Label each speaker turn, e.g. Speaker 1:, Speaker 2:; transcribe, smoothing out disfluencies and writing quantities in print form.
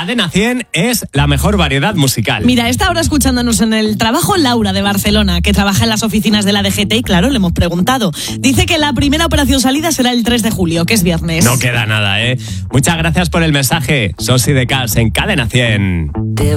Speaker 1: Cadena 100 es la mejor variedad musical.
Speaker 2: Mira, está ahora escuchándonos en el trabajo Laura de Barcelona, que trabaja en las oficinas de la DGT y claro, le hemos preguntado. Dice que la primera operación salida será el 3 de julio, que es viernes.
Speaker 1: No queda nada, ¿eh? Muchas gracias por el mensaje. Sosi de Cas en Cadena 100.